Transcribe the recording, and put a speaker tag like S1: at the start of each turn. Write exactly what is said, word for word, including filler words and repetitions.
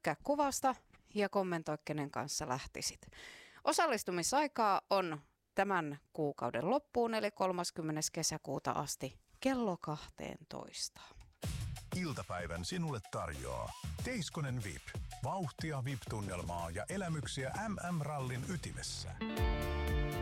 S1: tykkää kuvasta ja kommentoi, kenen kanssa lähtisit. Osallistumisaikaa on tämän kuukauden loppuun, eli kolmaskymmenes kesäkuuta asti kello kaksitoista.
S2: Iltapäivän sinulle tarjoaa Teiskonen V I P. Vauhtia V I P-tunnelmaa ja elämyksiä M M-rallin ytimessä.